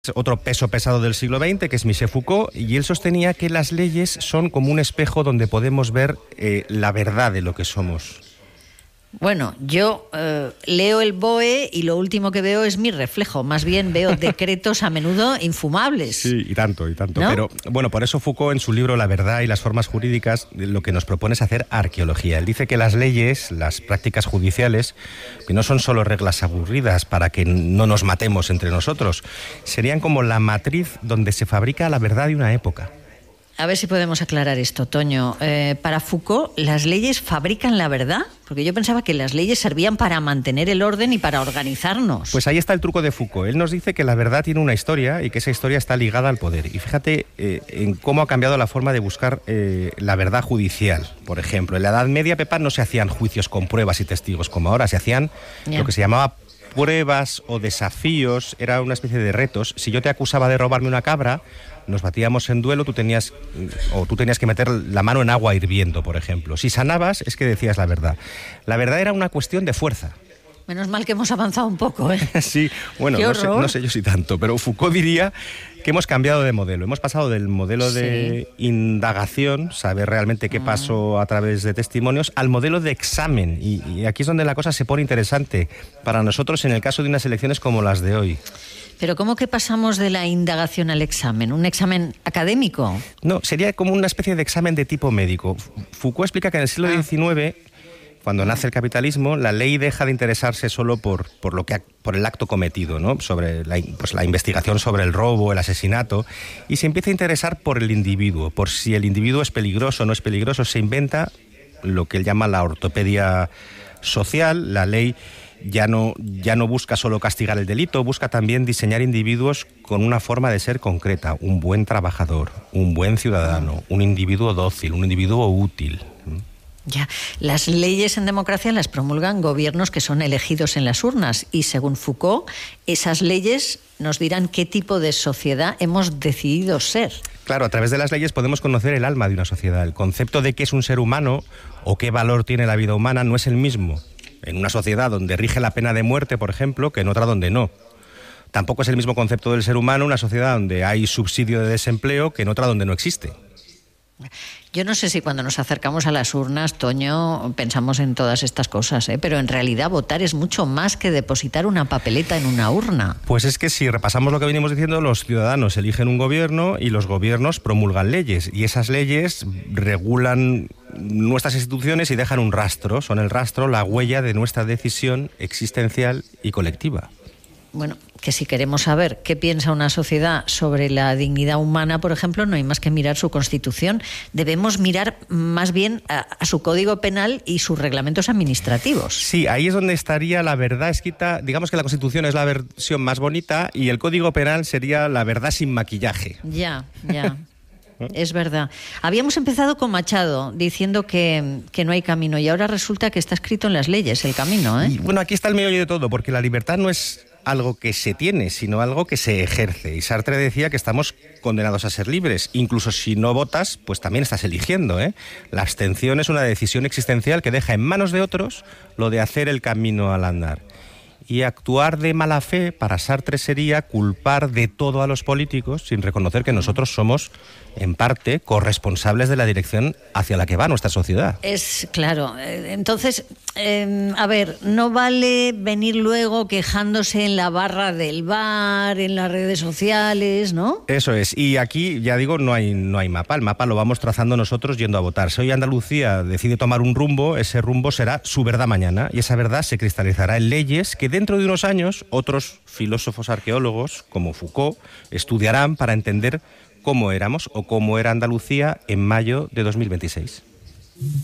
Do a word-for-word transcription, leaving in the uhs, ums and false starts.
Otro peso pesado del siglo veinte, que es Michel Foucault, y él sostenía que las leyes son como un espejo donde podemos ver eh, la verdad de lo que somos. Bueno, yo eh, leo el B O E y lo último que veo es mi reflejo. Más bien veo decretos a menudo infumables. Sí, y tanto, y tanto. ¿No? Pero bueno, por eso Foucault en su libro La verdad y las formas jurídicas lo que nos propone es hacer arqueología. Él dice que las leyes, las prácticas judiciales, que no son solo reglas aburridas para que no nos matemos entre nosotros, serían como la matriz donde se fabrica la verdad de una época. A ver si podemos aclarar esto, Toño. Eh, para Foucault, ¿las leyes fabrican la verdad? Porque yo pensaba que las leyes servían para mantener el orden y para organizarnos. Pues ahí está el truco de Foucault. Él nos dice que la verdad tiene una historia y que esa historia está ligada al poder. Y fíjate eh, en cómo ha cambiado la forma de buscar eh, la verdad judicial. Por ejemplo, en la Edad Media, Pepa, no se hacían juicios con pruebas y testigos como ahora. Se hacían yeah. lo que se llamaba pruebas o desafíos. Era una especie de retos. Si yo te acusaba de robarme una cabra, nos batíamos en duelo, tú tenías o tú tenías que meter la mano en agua hirviendo, por ejemplo. Si sanabas, es que decías la verdad. La verdad era una cuestión de fuerza. Menos mal que hemos avanzado un poco, ¿eh? Sí, bueno, no sé, no sé yo si tanto, pero Foucault diría que hemos cambiado de modelo. Hemos pasado del modelo sí. de indagación, saber realmente qué pasó a través de testimonios, al modelo de examen. Y, y aquí es donde la cosa se pone interesante para nosotros en el caso de unas elecciones como las de hoy. ¿Pero cómo que pasamos de la indagación al examen? ¿Un examen académico? No, sería como una especie de examen de tipo médico. Foucault explica que en el siglo diecinueve, cuando nace el capitalismo, la ley deja de interesarse solo por, por, lo que, por el acto cometido, ¿no? Sobre la, pues la investigación sobre el robo, el asesinato, y se empieza a interesar por el individuo, por si el individuo es peligroso o no es peligroso. Se inventa lo que él llama la ortopedia social. La ley ya no, ya no busca solo castigar el delito, busca también diseñar individuos con una forma de ser concreta, un buen trabajador, un buen ciudadano, un individuo dócil, un individuo útil. Ya, las leyes en democracia las promulgan gobiernos que son elegidos en las urnas y, según Foucault, esas leyes nos dirán qué tipo de sociedad hemos decidido ser. Claro, a través de las leyes podemos conocer el alma de una sociedad. El concepto de qué es un ser humano o qué valor tiene la vida humana no es el mismo en una sociedad donde rige la pena de muerte, por ejemplo, que en otra donde no. Tampoco es el mismo concepto del ser humano en una sociedad donde hay subsidio de desempleo que en otra donde no existe. Yo no sé si cuando nos acercamos a las urnas, Toño, pensamos en todas estas cosas, ¿eh? Pero en realidad votar es mucho más que depositar una papeleta en una urna. Pues es que si repasamos lo que venimos diciendo, los ciudadanos eligen un gobierno y los gobiernos promulgan leyes. Y esas leyes regulan nuestras instituciones y dejan un rastro. Son el rastro, la huella de nuestra decisión existencial y colectiva. Bueno, que si queremos saber qué piensa una sociedad sobre la dignidad humana, por ejemplo, no hay más que mirar su Constitución. Debemos mirar más bien a, a su Código Penal y sus reglamentos administrativos. Sí, ahí es donde estaría la verdad escrita. Digamos que la Constitución es la versión más bonita y el Código Penal sería la verdad sin maquillaje. Ya, ya. Es verdad. Habíamos empezado con Machado diciendo que, que no hay camino y ahora resulta que está escrito en las leyes el camino, ¿eh? Y, bueno, aquí está el meollo de todo, porque la libertad no es algo que se tiene, sino algo que se ejerce. Y Sartre decía que estamos condenados a ser libres. Incluso si no votas, pues también estás eligiendo, ¿eh? La abstención es una decisión existencial que deja en manos de otros lo de hacer el camino al andar. Y actuar de mala fe para Sartre sería culpar de todo a los políticos sin reconocer que nosotros somos, en parte, corresponsables de la dirección hacia la que va nuestra sociedad. Es claro. Entonces, eh, a ver, no vale venir luego quejándose en la barra del bar, en las redes sociales, ¿no? Eso es. Y aquí, ya digo, no hay, no hay mapa. El mapa lo vamos trazando nosotros yendo a votar. Si hoy Andalucía decide tomar un rumbo, ese rumbo será su verdad mañana. Y esa verdad se cristalizará en leyes que dentro de unos años otros filósofos arqueólogos, como Foucault, estudiarán para entender cómo éramos o cómo era Andalucía en mayo de dos mil veintiséis.